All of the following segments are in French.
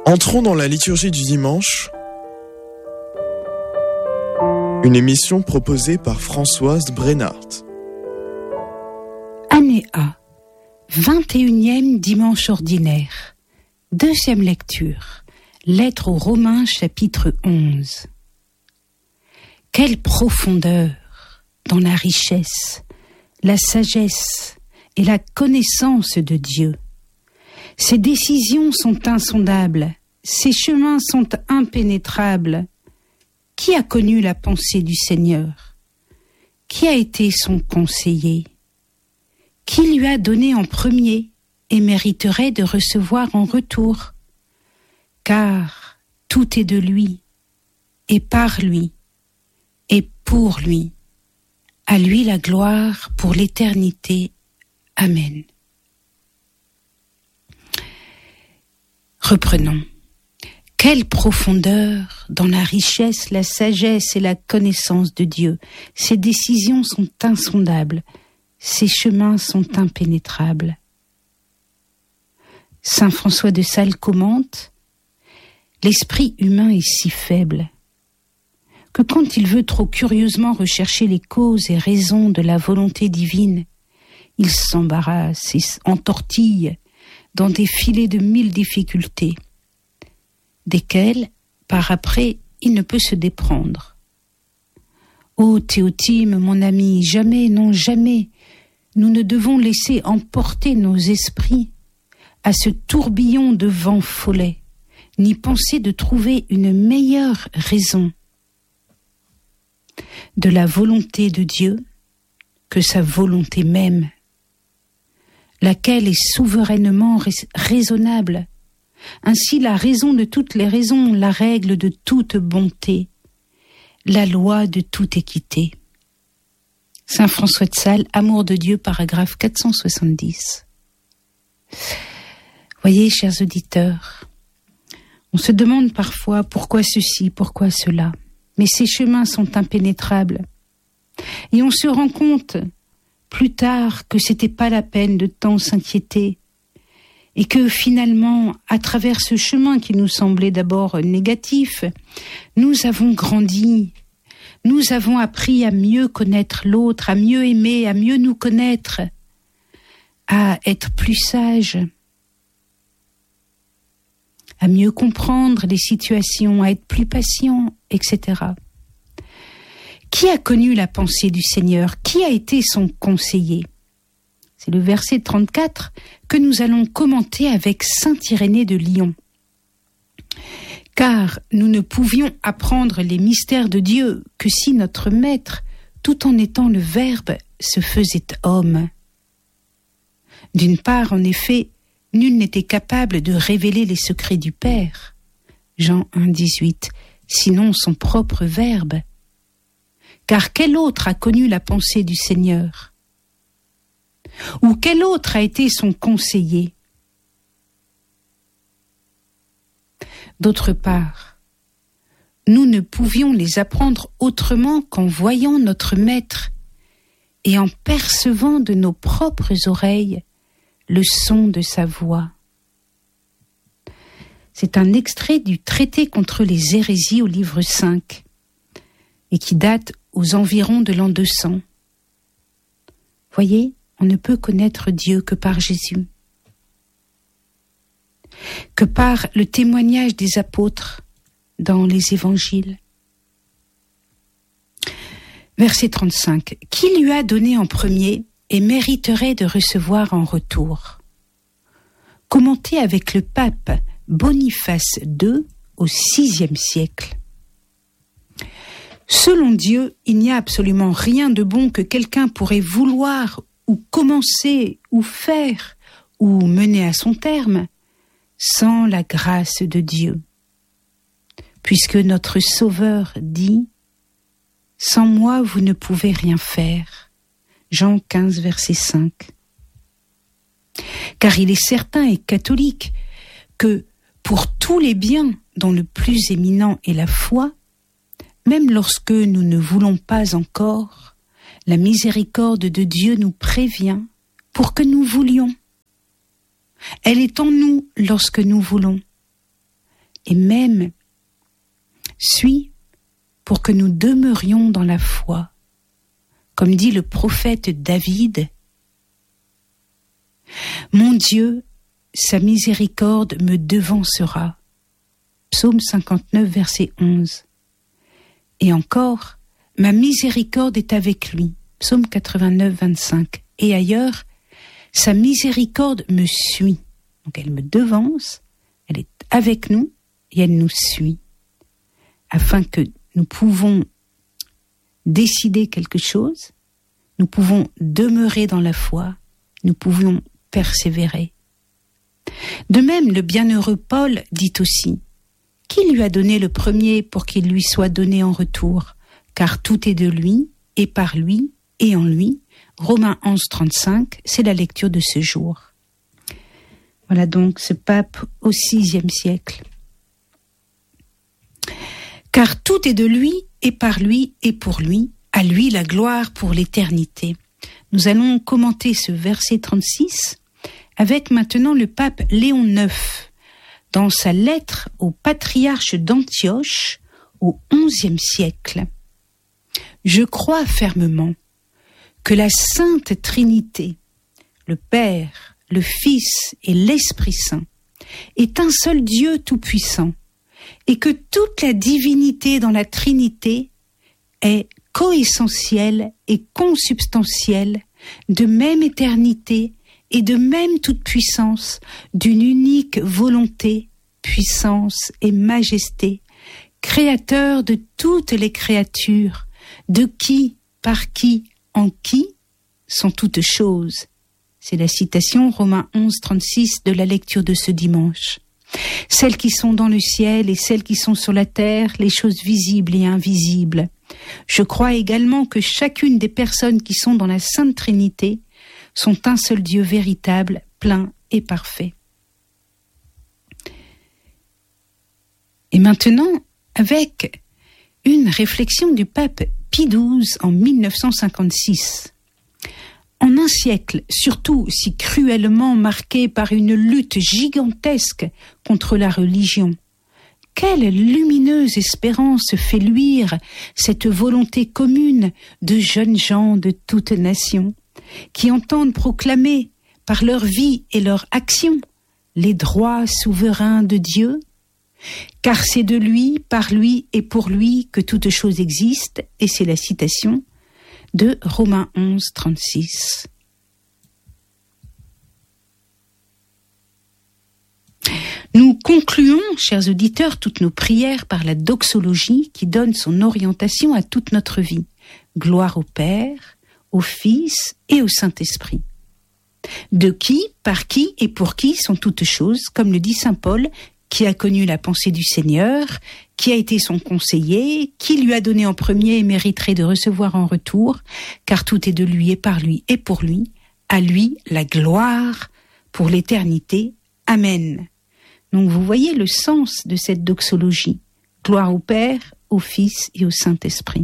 Entrons dans la liturgie du dimanche, une émission proposée par Françoise Brennart. Année A, 21e dimanche ordinaire, deuxième lecture, lettre aux Romains chapitre 11. Quelle profondeur dans la richesse, la sagesse et la connaissance de Dieu. Ses décisions sont insondables, ses chemins sont impénétrables. Qui a connu la pensée du Seigneur? Qui a été son conseiller? Qui lui a donné en premier et mériterait de recevoir en retour? Car tout est de lui, et par lui, et pour lui. À lui la gloire pour l'éternité. Amen. Reprenons. Quelle profondeur dans la richesse, la sagesse et la connaissance de Dieu. Ses décisions sont insondables, ses chemins sont impénétrables. Saint François de Sales commente « L'esprit humain est si faible que quand il veut trop curieusement rechercher les causes et raisons de la volonté divine, il s'embarrasse et entortille dans des filets de 1000 difficultés, desquelles, par après, il ne peut se déprendre. Ô Théotime, mon ami, jamais, non jamais, nous ne devons laisser emporter nos esprits à ce tourbillon de vent follet, ni penser de trouver une meilleure raison de la volonté de Dieu que sa volonté même, laquelle est souverainement raisonnable. Ainsi la raison de toutes les raisons, la règle de toute bonté, la loi de toute équité. Saint François de Sales, Amour de Dieu, paragraphe 470. Voyez, chers auditeurs, on se demande parfois pourquoi ceci, pourquoi cela, mais ces chemins sont impénétrables. Et on se rend compte plus tard que c'était pas la peine de tant s'inquiéter, et que finalement, à travers ce chemin qui nous semblait d'abord négatif, nous avons grandi, nous avons appris à mieux connaître l'autre, à mieux aimer, à mieux nous connaître, à être plus sages, à mieux comprendre les situations, à être plus patient, etc. Qui a connu la pensée du Seigneur? Qui a été son conseiller? C'est le verset 34 que nous allons commenter avec saint Irénée de Lyon. Car nous ne pouvions apprendre les mystères de Dieu que si notre Maître, tout en étant le Verbe, se faisait homme. D'une part, en effet, nul n'était capable de révéler les secrets du Père. Jean 1, 18, sinon son propre Verbe. Car quel autre a connu la pensée du Seigneur? Ou quel autre a été son conseiller? D'autre part, nous ne pouvions les apprendre autrement qu'en voyant notre Maître et en percevant de nos propres oreilles le son de sa voix. C'est un extrait du traité contre les hérésies au livre 5 et qui date aux environs de l'an 200. Voyez, on ne peut connaître Dieu que par Jésus, que par le témoignage des apôtres dans les évangiles. Verset 35. Qui lui a donné en premier et mériterait de recevoir en retour? Commenté avec le pape Boniface II au VIe siècle. Selon Dieu, il n'y a absolument rien de bon que quelqu'un pourrait vouloir ou commencer, ou faire, ou mener à son terme, sans la grâce de Dieu. Puisque notre Sauveur dit « Sans moi, vous ne pouvez rien faire » Jean 15, verset 5. Car il est certain et catholique que pour tous les biens dont le plus éminent est la foi, même lorsque nous ne voulons pas encore, la miséricorde de Dieu nous prévient pour que nous voulions. Elle est en nous lorsque nous voulons. et même suit pour que nous demeurions dans la foi. Comme dit le prophète David, « Mon Dieu, sa miséricorde me devancera. » Psaume 59, verset 11. Et encore, « Ma miséricorde est avec lui. » Psaume 89, 25. Et ailleurs, « Sa miséricorde me suit. » Donc elle me devance, elle est avec nous et elle nous suit. Afin que nous pouvons décider quelque chose, nous pouvons demeurer dans la foi, nous pouvons persévérer. De même, le bienheureux Paul dit aussi « Qui lui a donné le premier pour qu'il lui soit donné en retour ? Car tout est de lui, et par lui, et en lui. » Romains 11, 35, c'est la lecture de ce jour. Voilà donc ce pape au VIe siècle. Car tout est de lui, et par lui, et pour lui, à lui la gloire pour l'éternité. Nous allons commenter ce verset 36 avec maintenant le pape Léon IX, dans sa lettre au patriarche d'Antioche au XIe siècle. Je crois fermement que la Sainte Trinité, le Père, le Fils et l'Esprit Saint, est un seul Dieu tout-puissant, et que toute la divinité dans la Trinité est coessentielle et consubstantielle, de même éternité et de même toute-puissance, d'une unique volonté, puissance et majesté, créateur de toutes les créatures, de qui, par qui, en qui sont toutes choses. C'est la citation Romains 11, 36 de la lecture de ce dimanche. Celles qui sont dans le ciel et celles qui sont sur la terre, les choses visibles et invisibles. Je crois également que chacune des personnes qui sont dans la Sainte Trinité sont un seul Dieu véritable, plein et parfait. Et maintenant, avec une réflexion du pape Pie XII en 1956. En un siècle, surtout si cruellement marqué par une lutte gigantesque contre la religion, quelle lumineuse espérance fait luire cette volonté commune de jeunes gens de toutes nations, qui entendent proclamer par leur vie et leur action les droits souverains de Dieu, car c'est de lui, par lui et pour lui que toute chose existe, et c'est la citation de Romains 11, 36. Nous concluons, chers auditeurs, toutes nos prières par la doxologie qui donne son orientation à toute notre vie. Gloire au Père, au Fils et au Saint-Esprit. De qui, par qui et pour qui sont toutes choses, comme le dit saint Paul, qui a connu la pensée du Seigneur, qui a été son conseiller, qui lui a donné en premier et mériterait de recevoir en retour, car tout est de lui et par lui et pour lui, à lui la gloire pour l'éternité. Amen. Donc vous voyez le sens de cette doxologie. Gloire au Père, au Fils et au Saint-Esprit.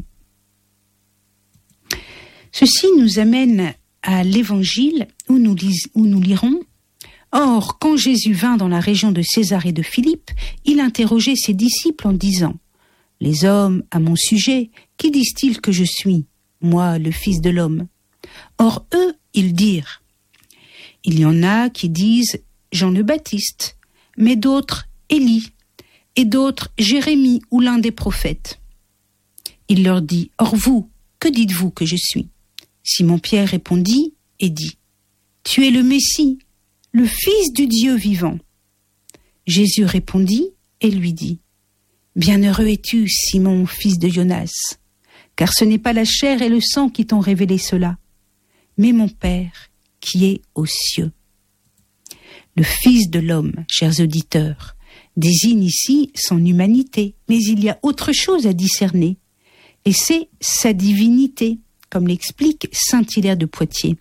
Ceci nous amène à l'Évangile où nous lirons « Or, quand Jésus vint dans la région de Césarée de Philippe, il interrogeait ses disciples en disant « Les hommes, à mon sujet, qui disent-ils que je suis, moi, le Fils de l'homme ?» Or, eux, ils dirent « Il y en a qui disent Jean le Baptiste, mais d'autres Élie, et d'autres Jérémie ou l'un des prophètes. » Il leur dit « Or vous, que dites-vous que je suis ?» Simon-Pierre répondit et dit « Tu es le Messie, le Fils du Dieu vivant. » Jésus répondit et lui dit « Bienheureux es-tu, Simon, fils de Jonas, car ce n'est pas la chair et le sang qui t'ont révélé cela, mais mon Père qui est aux cieux. » Le Fils de l'homme, chers auditeurs, désigne ici son humanité, mais il y a autre chose à discerner, et c'est sa divinité, comme l'explique saint Hilaire de Poitiers.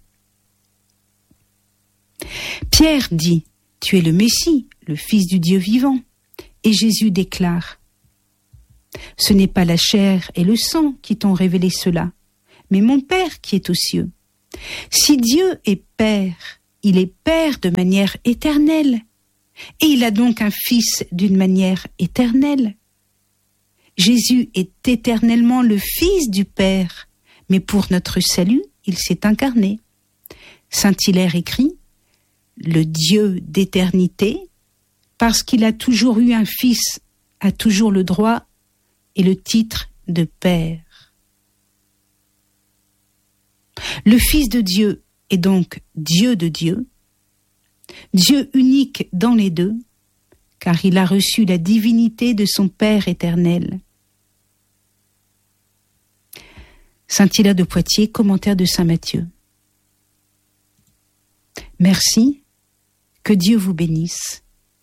Pierre dit « Tu es le Messie, le Fils du Dieu vivant », et Jésus déclare « Ce n'est pas la chair et le sang qui t'ont révélé cela, mais mon Père qui est aux cieux. Si Dieu est Père, il est Père de manière éternelle, et il a donc un Fils d'une manière éternelle. Jésus est éternellement le Fils du Père, mais pour notre salut, il s'est incarné. Saint Hilaire écrit « Le Dieu d'éternité, parce qu'il a toujours eu un Fils, a toujours le droit et le titre de Père. » Le Fils de Dieu est donc Dieu de Dieu, Dieu unique dans les deux, car il a reçu la divinité de son Père éternel. Saint Hilaire de Poitiers, commentaire de saint Matthieu. Merci, que Dieu vous bénisse.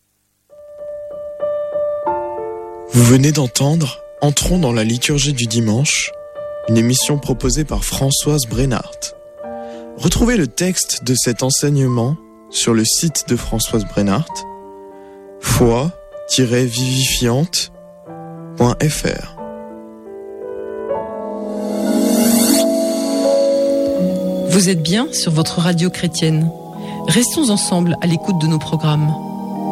Vous venez d'entendre Entrons dans la liturgie du dimanche, une émission proposée par Françoise Brenhardt. Retrouvez le texte de cet enseignement sur le site de Françoise Brenhardt, foi-vivifiante.fr. Vous êtes bien sur votre radio chrétienne. Restons ensemble à l'écoute de nos programmes.